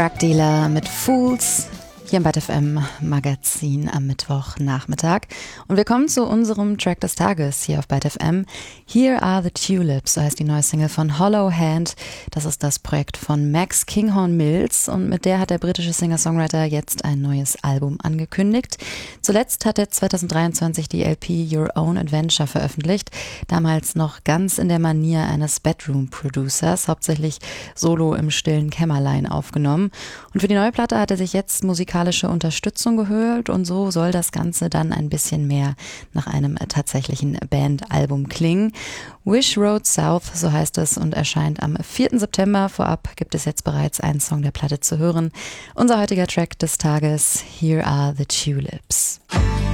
Drug Dealer mit Fools hier im Byte FM Magazin am Mittwochnachmittag. Und wir kommen zu unserem Track des Tages hier auf Byte FM. Here Are the Tulips, so heißt die neue Single von Hollow Hand. Das ist das Projekt von Max Kinghorn Mills und mit der hat der britische Singer-Songwriter jetzt ein neues Album angekündigt. Zuletzt hat er 2023 die LP Your Own Adventure veröffentlicht, damals noch ganz in der Manier eines Bedroom-Producers, hauptsächlich solo im stillen Kämmerlein aufgenommen. Und für die neue Platte hat er sich jetzt musikalische Unterstützung geholt und so soll das Ganze dann ein bisschen mehr nach einem tatsächlichen Bandalbum klingen. Wish Road South, so heißt es, und erscheint am 4. September. Vorab gibt es jetzt bereits einen Song der Platte zu hören. Unser heutiger Track des Tages, Here Are the Tulips.